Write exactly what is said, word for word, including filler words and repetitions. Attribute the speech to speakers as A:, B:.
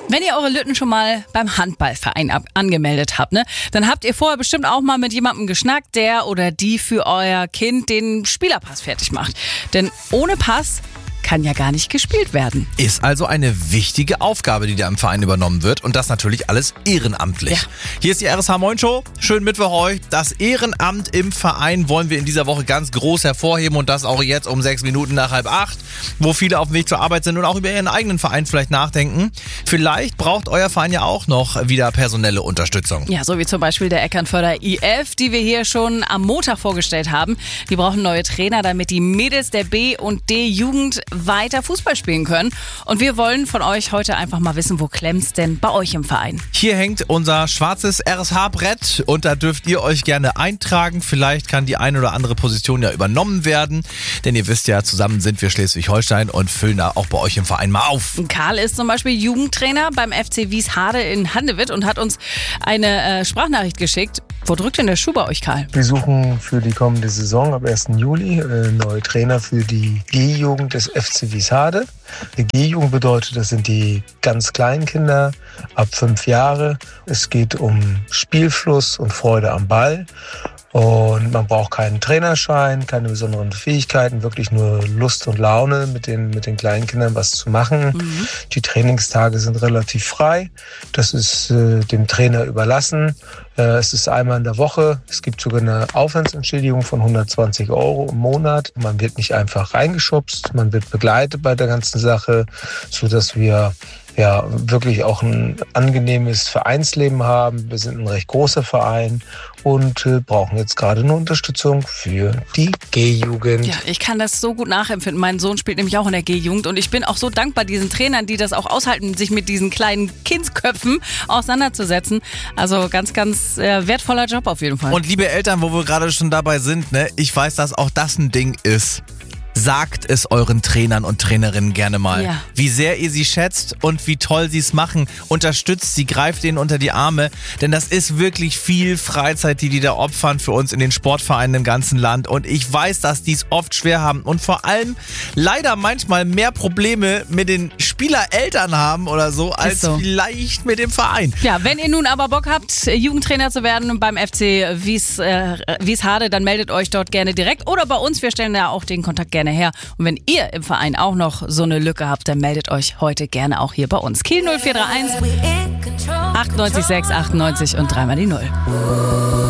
A: Wenn ihr eure Lütten schon mal beim Handballverein ab- angemeldet habt, ne, dann habt ihr vorher bestimmt auch mal mit jemandem geschnackt, der oder die für euer Kind den Spielerpass fertig macht. Denn ohne Pass kann ja gar nicht gespielt werden.
B: Ist also eine wichtige Aufgabe, die da im Verein übernommen wird und das natürlich alles ehrenamtlich.
A: Ja.
B: Hier ist die R S H Moin Show. Schönen Mittwoch euch. Das Ehrenamt im Verein wollen wir in dieser Woche ganz groß hervorheben und das auch jetzt um sechs Minuten nach halb acht, wo viele auf dem Weg zur Arbeit sind und auch über ihren eigenen Verein vielleicht nachdenken. Vielleicht braucht euer Verein ja auch noch wieder personelle Unterstützung.
A: Ja, so wie zum Beispiel der Eckernförder I F, die wir hier schon am Montag vorgestellt haben. Die brauchen neue Trainer, damit die Mädels der B- und D-Jugend weiter Fußball spielen können. Und wir wollen von euch heute einfach mal wissen, wo klemmt's denn bei euch im Verein?
B: Hier hängt unser schwarzes R S H-Brett und da dürft ihr euch gerne eintragen. Vielleicht kann die eine oder andere Position ja übernommen werden. Denn ihr wisst ja, zusammen sind wir Schleswig-Holstein und füllen da auch bei euch im Verein mal auf.
A: Karl ist zum Beispiel Jugendtrainer beim F C Wieshade in Handewitt und hat uns eine äh, Sprachnachricht geschickt. Wo drückt denn der Schuh bei euch, Karl?
C: Wir suchen für die kommende Saison ab ersten Juli äh, neue Trainer für die G-Jugend des F C Wieshade. Die G-Jugend bedeutet, das sind die ganz kleinen Kinder ab fünf Jahre. Es geht um Spielfluss und Freude am Ball. Und man braucht keinen Trainerschein, keine besonderen Fähigkeiten, wirklich nur Lust und Laune, mit den, mit den kleinen Kindern was zu machen. Mhm. Die Trainingstage sind relativ frei. Das ist äh, dem Trainer überlassen. Äh, es ist einmal in der Woche. Es gibt sogar eine Aufwandsentschädigung von hundertzwanzig Euro im Monat. Man wird nicht einfach reingeschubst, man wird begleitet bei der ganzen Sache, sodass wir ja wirklich auch ein angenehmes Vereinsleben haben. Wir sind ein recht großer Verein und äh, brauchen jetzt gerade eine Unterstützung für die G-Jugend.
A: Ja, ich kann das so gut nachempfinden. Mein Sohn spielt nämlich auch in der G-Jugend und ich bin auch so dankbar diesen Trainern, die das auch aushalten, sich mit diesen kleinen Kindsköpfen auseinanderzusetzen. Also ganz, ganz äh, wertvoller Job auf jeden Fall.
B: Und liebe Eltern, wo wir gerade schon dabei sind, ne, ich weiß, dass auch das ein Ding ist. Sagt es euren Trainern und Trainerinnen gerne mal,
A: ja.
B: wie sehr ihr sie schätzt und wie toll sie es machen. Unterstützt sie, greift ihnen unter die Arme, denn das ist wirklich viel Freizeit, die die da opfern für uns in den Sportvereinen im ganzen Land. Und ich weiß, dass die es oft schwer haben und vor allem leider manchmal mehr Probleme mit den Spielereltern haben oder so, als
A: so.
B: vielleicht mit dem Verein.
A: Ja, wenn ihr nun aber Bock habt, Jugendtrainer zu werden beim F C Wies, äh, Wieshade, dann meldet euch dort gerne direkt oder bei uns. Wir stellen ja auch den Kontakt gerne her. Und wenn ihr im Verein auch noch so eine Lücke habt, dann meldet euch heute gerne auch hier bei uns. Kiel null vier drei eins, achtundneunzig sechs, achtundneunzig und dreimal die Null.